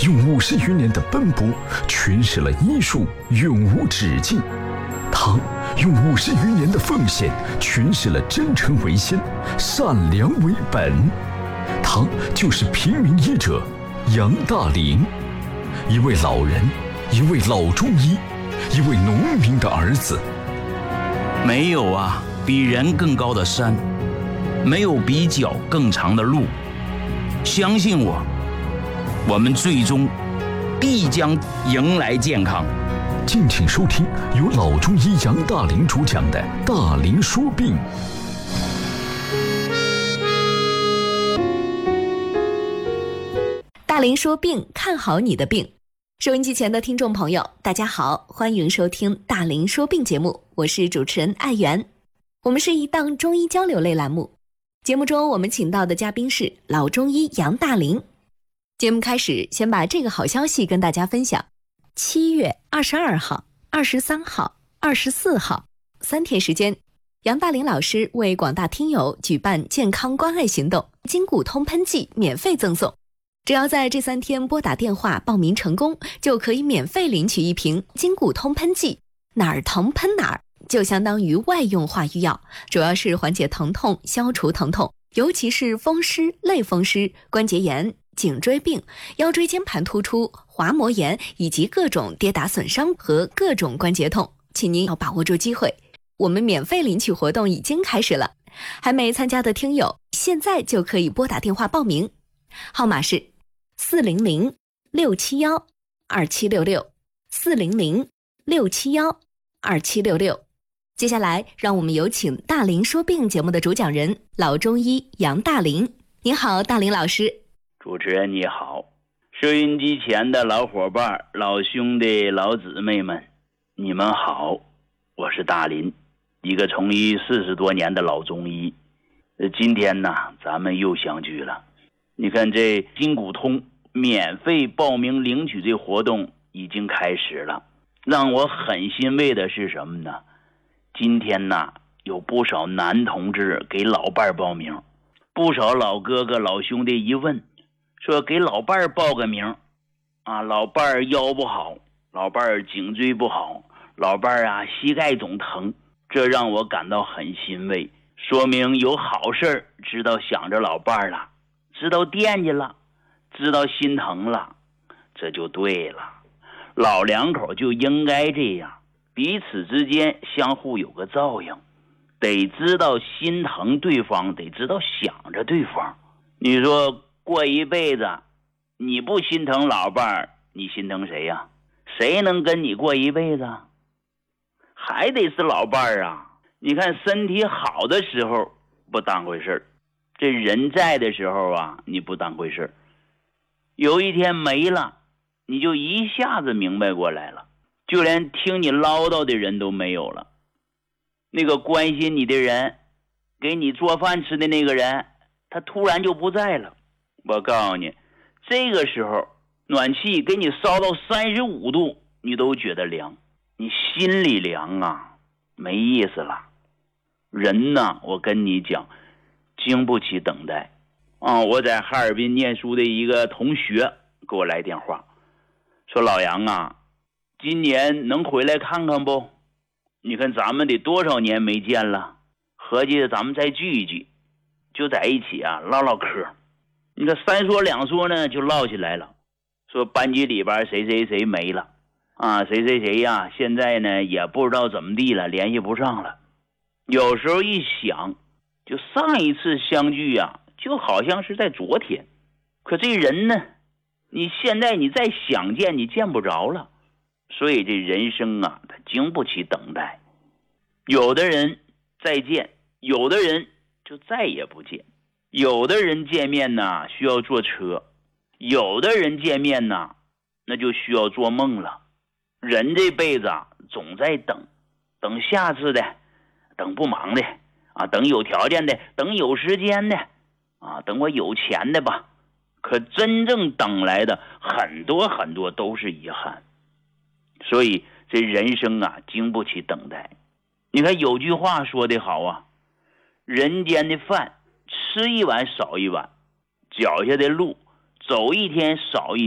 用50余年的奔波诠释了艺术永无止境，他用50余年的奉献诠释了真诚为先，善良为本。他就是平民医者杨大林，一位老人，一位老中医，一位农民的儿子。 没有啊，比人更高的山，没有比脚更长的路。相信我，我们最终必将迎来健康。 敬请收听由老中医杨大林主讲的《大林说病》。 大林说病，看好你的病。收音机前的听众朋友，大家好，欢迎收听大林说病节目，我是主持人艾媛。我们是一档中医交流类栏目，节目中我们请到的嘉宾是老中医杨大林。节目开始，先把这个好消息跟大家分享。7月22号、23号、24号3天时间，杨大林老师为广大听友举办健康关爱行动，筋骨通喷剂免费赠送。只要在这3天拨打电话报名成功，就可以免费领取1瓶筋骨通喷剂，哪儿疼喷哪儿，就相当于外用化瘀药，主要是缓解疼痛、消除疼痛，尤其是风湿、类风湿、关节炎、颈椎病、腰椎间盘突出、滑膜炎以及各种跌打损伤和各种关节痛，请您要把握住机会。我们免费领取活动已经开始了，还没参加的听友现在就可以拨打电话报名，号码是400-671400-2766，400-6714-2766。接下来让我们有请大林说病节目的主讲人老中医杨大林。您好，大林老师。 主持人你好，收音机前的老伙伴、老兄弟、老姊妹们，你们好，我是大林，一个从医40多年的老中医。今天呢，咱们又相聚了。你看这筋骨通免费报名领取这活动已经开始了，让我很欣慰的是什么呢？今天呢，有不少男同志给老伴儿报名，不少老哥哥老兄弟一问，说给老伴儿报个名啊，老伴儿腰不好，老伴儿颈椎不好，老伴儿膝盖总疼，这让我感到很欣慰，说明有好事知道想着老伴儿了，知道惦记了，知道心疼了，这就对了。老两口就应该这样，彼此之间相互有个照应，得知道心疼对方，得知道想着对方。你说过一辈子你不心疼老伴儿，你心疼谁呀？谁能跟你过一辈子？还得是老伴儿啊。你看身体好的时候不当回事，这人在的时候你不当回事，有一天没了，你就一下子明白过来了，就连听你唠叨的人都没有了。那个关心你的人，给你做饭吃的那个人，他突然就不在了。我告诉你，这个时候暖气给你烧到35度，你都觉得凉，你心里凉没意思了。人呢，我跟你讲，经不起等待我在哈尔滨念书的一个同学给我来电话，说老杨今年能回来看看不？你看咱们得多少年没见了，合计咱们再聚一聚，就在一起唠唠嗑。你看三说两说呢就唠起来了，说班级里边谁谁谁没了谁谁谁现在呢也不知道怎么地了，联系不上了。有时候一想，就上一次相聚就好像是在昨天，可这人呢，你现在你再想见你见不着了。所以这人生它经不起等待，有的人再见，有的人就再也不见，有的人见面需要坐车，有的人见面那就需要做梦了。人这辈子总在等，等下次的，等不忙的等有条件的，等有时间的等我有钱的吧。可真正等来的很多很多都是遗憾。所以这人生经不起等待。你看有句话说得好人间的饭吃一碗少一碗，脚下的路走一天少一